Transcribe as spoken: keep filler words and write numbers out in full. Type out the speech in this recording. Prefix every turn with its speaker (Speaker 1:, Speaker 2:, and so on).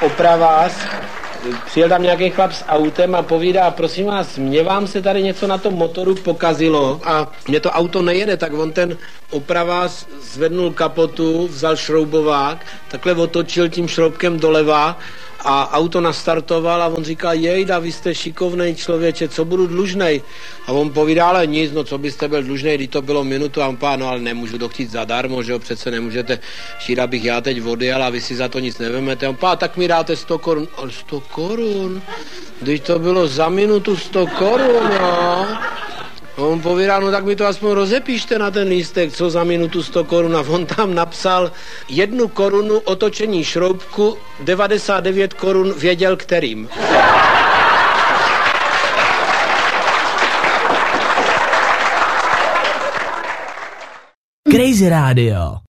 Speaker 1: opravář, přijel tam nějaký chlap s autem a povídá, prosím vás, mě vám se tady něco na tom motoru pokazilo a mě to auto nejede, tak on ten opravář zvednul kapotu, vzal šroubovák, takhle otočil tím šroubkem doleva a auto nastartoval a on říká, jejda, vy jste šikovnej člověče, co budu dlužnej? A on povídá, ale nic, no co byste byl dlužnej, když to bylo minutu a on pá, no ale nemůžu to chtít zadarmo, že jo, přece nemůžete štít, abych já teď odjel a vy si za to nic nevemete. On pá, tak mi dáte sto korun. Ale sto korun? Když to bylo za minutu sto korun, no. On povídá, no tak mi to aspoň rozepíšte na ten lístek, co za minutu sto korun. A on tam napsal jednu korunu otočení šroubku, devadesát devět korun věděl kterým.
Speaker 2: Crazy Radio.